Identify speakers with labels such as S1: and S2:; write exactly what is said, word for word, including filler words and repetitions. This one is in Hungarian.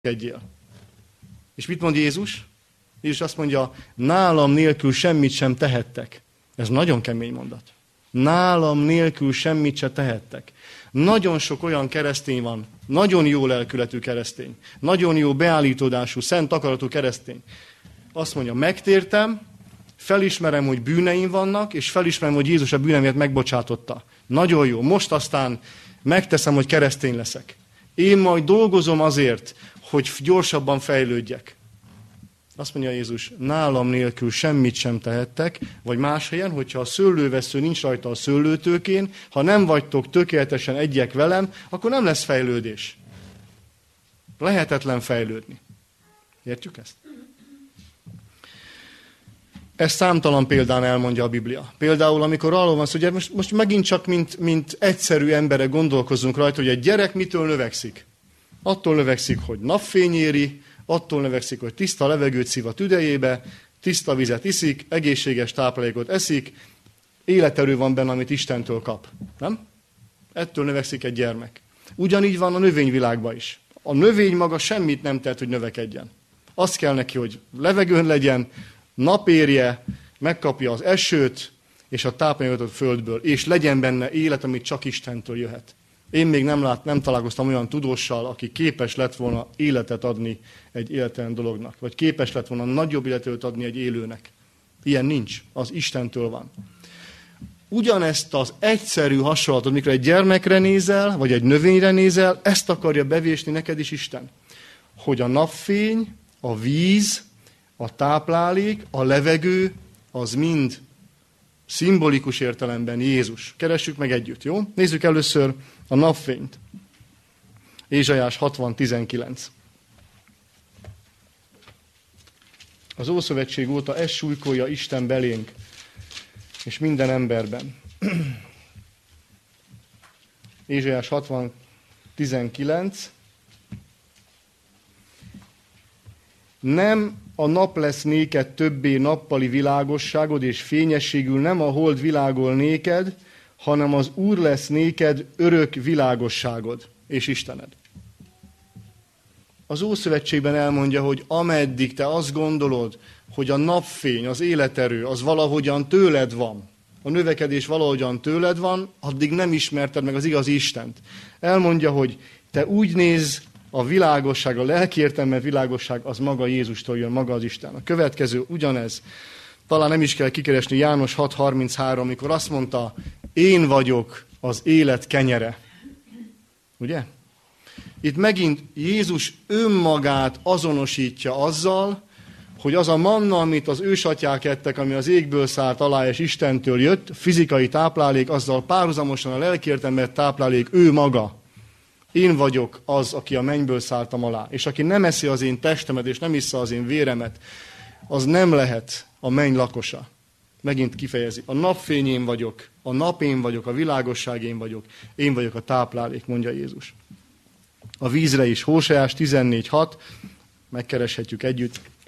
S1: egyél. És mit mond Jézus? Jézus azt mondja, nálam nélkül semmit sem tehettek. Ez nagyon kemény mondat. Nálam nélkül semmit sem tehettek. Nagyon sok olyan keresztény van, nagyon jó lelkületű keresztény, nagyon jó beállítódású, szent akaratú keresztény. Azt mondja, megtértem, felismerem, hogy bűneim vannak, és felismerem, hogy Jézus a bűneimet megbocsátotta. Nagyon jó, most aztán megteszem, hogy keresztény leszek. Én majd dolgozom azért, hogy gyorsabban fejlődjek. Azt mondja Jézus, nálam nélkül semmit sem tehettek, vagy más helyen, hogyha a szőlővesző nincs rajta a szőlőtőkén, ha nem vagytok tökéletesen egyek velem, akkor nem lesz fejlődés. Lehetetlen fejlődni. Értjük ezt? Ezt számtalan példán elmondja a Biblia. Például, amikor arról van szó, hogy most, most megint csak mint, mint egyszerű emberek gondolkozunk rajta, hogy egy gyerek mitől növekszik. Attól növekszik, hogy napfény éri, attól növekszik, hogy tiszta levegőt szív a tüdejébe, tiszta vizet iszik, egészséges táplálékot eszik, életerő van benne, amit Istentől kap. Nem? Ettől növekszik egy gyermek. Ugyanígy van a növényvilágban is. A növény maga semmit nem tett, hogy növekedjen. Azt kell neki, hogy levegőn legyen, napérje, megkapja az esőt, és a táplálékot a földből, és legyen benne élet, amit csak Istentől jöhet. Én még nem, lát, nem találkoztam olyan tudóssal, aki képes lett volna életet adni egy életlen dolognak, vagy képes lett volna nagyobb életet adni egy élőnek. Ilyen nincs, az Istentől van. Ugyanezt az egyszerű hasonlatot, mikor egy gyermekre nézel, vagy egy növényre nézel, ezt akarja bevésni neked is Isten. Hogy a napfény, a víz, a táplálék, a levegő, az mind szimbolikus értelemben Jézus. Keressük meg együtt, jó? Nézzük először a napfényt. Ézsaiás hatvan tizenkilenc. Az Ószövetség óta ez súlykolja Isten belénk, és minden emberben. Ézsaiás hatvan tizenkilenc. Nem a nap lesz néked többé nappali világosságod, és fényességül nem a hold világol néked, hanem az Úr lesz néked örök világosságod, és Istened. Az Ószövetségben elmondja, hogy ameddig te azt gondolod, hogy a napfény, az életerő, az valahogyan tőled van, a növekedés valahogyan tőled van, addig nem ismerted meg az igazi Istent. Elmondja, hogy te úgy néz, a világosság, a lelki értelme világosság, az maga Jézustól jön, maga az Isten. A következő ugyanez. Talán nem is kell kikeresni János hat harminchárom, amikor azt mondta, én vagyok az élet kenyere. Ugye? Itt megint Jézus önmagát azonosítja azzal, hogy az a manna, amit az ősatyák ettek, ami az égből szállt alá, és Istentől jött, fizikai táplálék, azzal párhuzamosan a lelki értelme táplálék ő maga. Én vagyok az, aki a mennyből szálltam alá. És aki nem eszi az én testemet, és nem issza az én véremet, az nem lehet a menny lakosa. Megint kifejezi. A napfény én vagyok, a nap én vagyok, a világosság én vagyok, én vagyok a táplálék, mondja Jézus. A vízre is, Hóseás tizennégy hat, megkereshetjük együtt.